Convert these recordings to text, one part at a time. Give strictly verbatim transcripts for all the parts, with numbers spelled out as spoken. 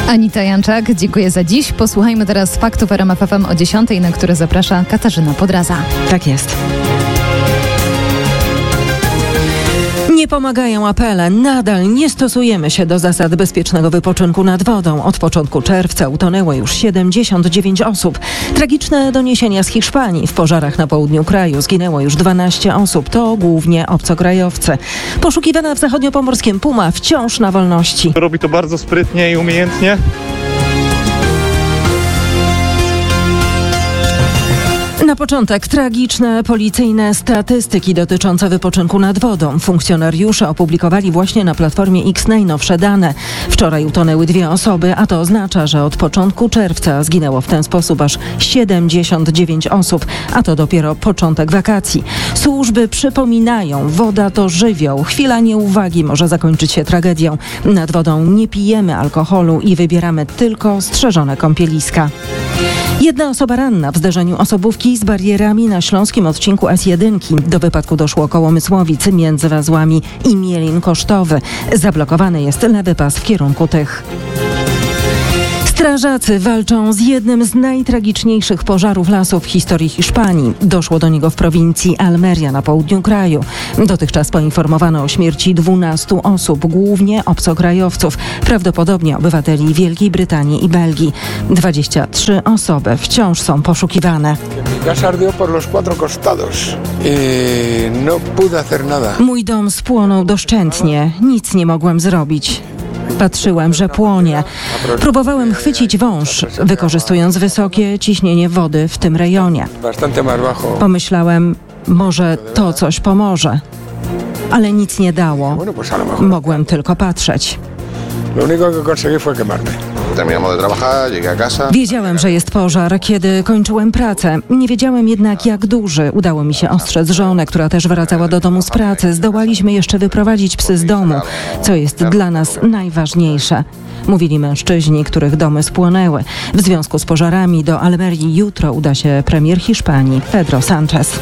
Anita Janczak, dziękuję za dziś. Posłuchajmy teraz faktów R M F F M o dziesiątej, na które zaprasza Katarzyna Podraza. Tak jest. Nie pomagają apele. Nadal nie stosujemy się do zasad bezpiecznego wypoczynku nad wodą. Od początku czerwca utonęło już siedemdziesiąt dziewięć osób. Tragiczne doniesienia z Hiszpanii. W pożarach na południu kraju zginęło już dwanaście osób. To głównie obcokrajowcy. Poszukiwana w zachodniopomorskim puma wciąż na wolności. Robi to bardzo sprytnie i umiejętnie. Na początek tragiczne policyjne statystyki dotyczące wypoczynku nad wodą. Funkcjonariusze opublikowali właśnie na platformie X najnowsze dane. Wczoraj utonęły dwie osoby, a to oznacza, że od początku czerwca zginęło w ten sposób aż siedemdziesiąt dziewięć osób, a to dopiero początek wakacji. Służby przypominają, woda to żywioł. Chwila nieuwagi może zakończyć się tragedią. Nad wodą nie pijemy alkoholu i wybieramy tylko strzeżone kąpieliska. Jedna osoba ranna w zderzeniu osobówki z barierami na śląskim odcinku S jeden. Do wypadku doszło koło Mysłowic między Wazłami i Mielin Kosztowy. Zablokowany jest lewy pas w kierunku tych. Strażacy walczą z jednym z najtragiczniejszych pożarów lasów w historii Hiszpanii. Doszło do niego w prowincji Almeria na południu kraju. Dotychczas poinformowano o śmierci dwunastu osób, głównie obcokrajowców, prawdopodobnie obywateli Wielkiej Brytanii i Belgii. dwadzieścia trzy osoby wciąż są poszukiwane. Mój dom spłonął doszczętnie. Nic nie mogłem zrobić. Patrzyłem, że płonie. Próbowałem chwycić wąż, wykorzystując wysokie ciśnienie wody w tym rejonie. Pomyślałem, może to coś pomoże. Ale nic nie dało. Mogłem tylko patrzeć. Wiedziałem, że jest pożar, kiedy kończyłem pracę. Nie wiedziałem jednak, jak duży. Udało mi się ostrzec żonę, która też wracała do domu z pracy. Zdołaliśmy jeszcze wyprowadzić psy z domu, co jest dla nas najważniejsze. Mówili mężczyźni, których domy spłonęły. W związku z pożarami do Almerii jutro uda się premier Hiszpanii, Pedro Sánchez.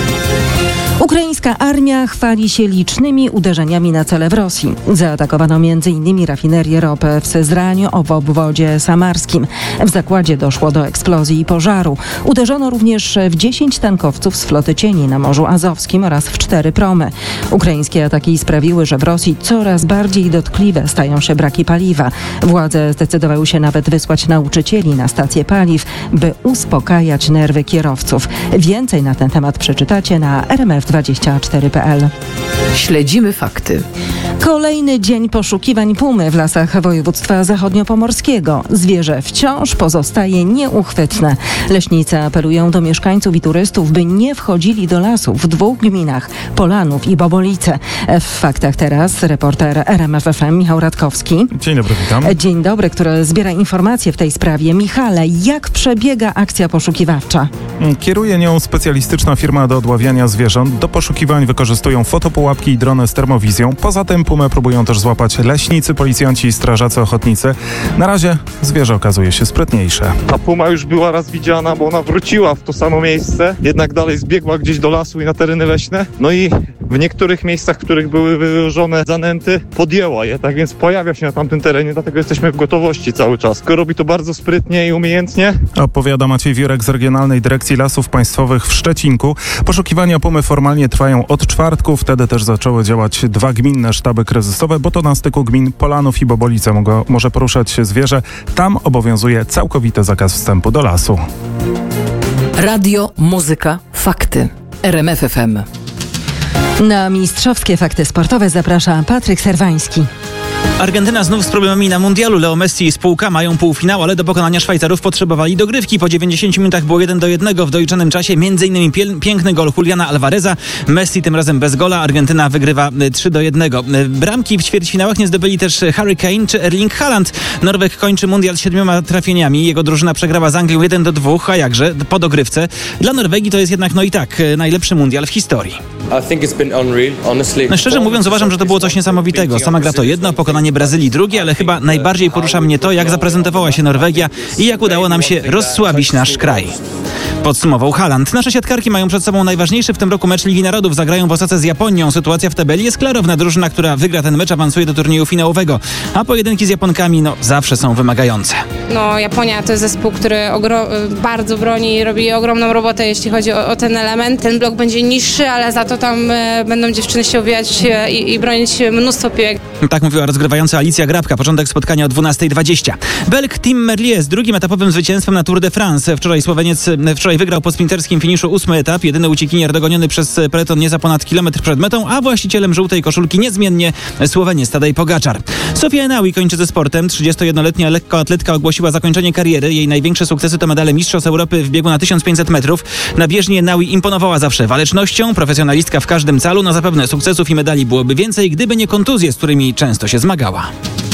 Ukraińska armia chwali się licznymi uderzeniami na cele w Rosji. Zaatakowano między innymi rafinerię ropy w Syzraniu w obwodzie samarskim. W zakładzie doszło do eksplozji i pożaru. Uderzono również w dziesięć tankowców z floty cieni na Morzu Azowskim oraz w cztery promy. Ukraińskie ataki sprawiły, że w Rosji coraz bardziej dotkliwe stają się braki paliwa. Władze zdecydowały się nawet wysłać nauczycieli na stacje paliw, by uspokajać nerwy kierowców. Więcej na ten temat przeczytacie na R M F dwadzieścia cztery kropka p l. Śledzimy fakty. Kolejny dzień poszukiwań pumy w lasach województwa zachodniopomorskiego. Zwierzę wciąż pozostaje nieuchwytne. Leśnicy apelują do mieszkańców i turystów, by nie wchodzili do lasów w dwóch gminach, Polanów i Bobolice. W faktach teraz reporter R M F F M Michał Radkowski. Dzień dobry, witam. Dzień dobry, który zbiera informacje w tej sprawie. Michale, jak przebiega akcja poszukiwawcza? Kieruje nią specjalistyczna firma do odławiania zwierząt. Do poszukiwań wykorzystują fotopułapki i drony z termowizją. Poza tym pumę próbują też złapać leśnicy, policjanci i strażacy ochotnicy. Na razie zwierzę okazuje się sprytniejsze. Ta puma już była raz widziana, bo ona wróciła w to samo miejsce, jednak dalej zbiegła gdzieś do lasu i na tereny leśne. No i w niektórych miejscach, w których były wyłożone zanęty, podjęła je, tak więc pojawia się na tamtym terenie, dlatego jesteśmy w gotowości cały czas. Robi to bardzo sprytnie i umiejętnie. Opowiada Maciej Wiórek z Regionalnej Dyrekcji Lasów Państwowych w Szczecinku. Poszukiwania pumy formalnie trwają od czwartku, wtedy też zaczęły działać dwa gminne sztaby kryzysowe, bo to na styku gmin Polanów i Bobolice mogło, może poruszać się zwierzę. Tam obowiązuje całkowity zakaz wstępu do lasu. Radio, muzyka, fakty. R M F F M. Na mistrzowskie fakty sportowe zaprasza Patryk Serwański. Argentyna znów z problemami na mundialu. Leo Messi i spółka mają półfinał, ale do pokonania Szwajcarów potrzebowali dogrywki. Po dziewięćdziesięciu minutach było jeden do jednego w doliczonym czasie. Między innymi piel- piękny gol Juliana Alvareza. Messi tym razem bez gola. Argentyna wygrywa trzy do jednego. Bramki w ćwierćfinałach nie zdobyli też Harry Kane czy Erling Haaland. Norweg kończy mundial z siedmioma trafieniami. Jego drużyna przegrała z Anglią jeden do dwóch, a jakże po dogrywce. Dla Norwegii to jest jednak no i tak najlepszy mundial w historii. I think it's been unreal, honestly. No szczerze mówiąc uważam, że to było coś niesamowitego. Sama gra to jedno, pokonanie pokonanie Brazylii drugie, ale chyba najbardziej porusza mnie to, jak zaprezentowała się Norwegia i jak udało nam się rozsłabić nasz kraj. Podsumował Haaland. Nasze siatkarki mają przed sobą najważniejszy w tym roku mecz Ligi Narodów. Zagrają w Osace z Japonią. Sytuacja w tabeli jest klarowna. Drużyna, która wygra ten mecz, awansuje do turnieju finałowego. A pojedynki z Japonkami, no, zawsze są wymagające. No, Japonia to jest zespół, który ogro- bardzo broni i robi ogromną robotę, jeśli chodzi o, o ten element. Ten blok będzie niższy, ale za to tam e, będą dziewczyny się uwijać e, i, i bronić mnóstwo piłek. Tak mówiła rozgrywająca Alicja Grabka. Początek spotkania o dwunasta dwadzieścia. Belg Tim Merlier z drugim etapowym zwycięstwem na Tour de France. Wczoraj Słoweniec wczoraj wygrał po sprinterskim finiszu ósmy etap. Jedyny uciekinier dogoniony przez peleton nie za ponad kilometr przed metą, a właścicielem żółtej koszulki niezmiennie Słoweniec Tadej Pogaczar. Sofia Enaui kończy ze sportem. trzydziestojednoletnia lekkoatletka ogłosiła zakończenie kariery. Jej największe sukcesy to medale Mistrzostw Europy w biegu na tysiąc pięćset metrów. Na bieżni Enaui imponowała zawsze walecznością. Profesjonalistka w każdym calu. Na zapewne sukcesów i medali byłoby więcej, gdyby nie kontuzje, z którymi często się zmagała.